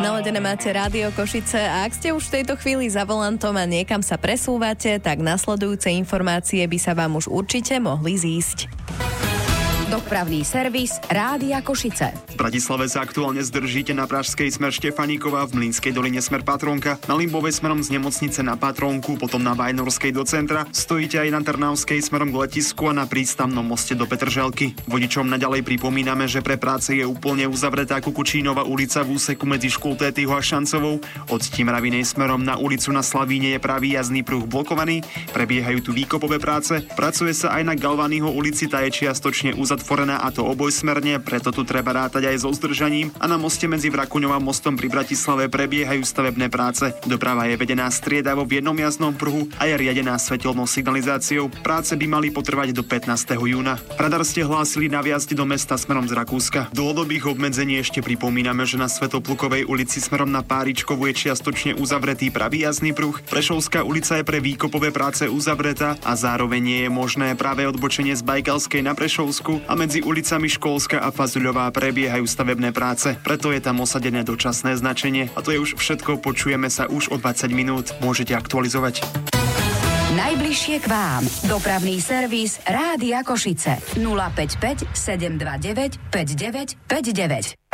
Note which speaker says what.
Speaker 1: Naladené máte Rádio Košice a ak ste už v tejto chvíli za volantom a niekam sa presúvate, tak nasledujúce informácie by sa vám už určite mohli zísť.
Speaker 2: Dopravný servis Rádia Košice.
Speaker 3: V Bratislave sa aktuálne zdržíte na Pražskej smer Štefánikova, v Mlynskej doline smer Patrónka, na Limbovej smerom z nemocnice na Patrónku, potom na Vajnorskej do centra, stojíte aj na Trnavskej smerom k letisku a na prístavnom moste do Petržalky. Vodičom naďalej pripomíname, že pre práce je úplne uzavretá Kukučínova ulica v úseku medzi Škultétyho a Šancovou. Od Timravinej smerom na ulicu na Slavíne je pravý jazdný pruh blokovaný, prebiehajú tu výkopové práce, pracuje sa aj na Galványho ulici, tá je čiastočne zatvorená, a to obojsmerne, preto tu treba rátať aj so zdržaním, a na moste medzi Vrakuňou a mostom pri Bratislave prebiehajú stavebné práce. Doprava je vedená striedavo v jednom jazdnom pruhu a je riadená svetelnou signalizáciou. Práce by mali potrvať do 15. júna. Radar ste hlásili na vjazde do mesta smerom z Rakúska. Dlhodobých obmedzení ešte pripomíname, že na Svätoplukovej ulici smerom na Páričkovu je čiastočne uzavretý pravý jazdný pruh. Prešovská ulica je pre výkopové práce uzavretá a zároveň nie je možné práve odbočenie z Bajkalskej na Prešovsku, a medzi ulicami Školská a Fazuľová prebiehajú stavebné práce. Preto je tam osadené dočasné značenie. A to je už všetko, počujeme sa už o 20 minút. Môžete aktualizovať.
Speaker 2: Najbližšie k vám. Dopravný servis Rádia Košice. 055 729 5959.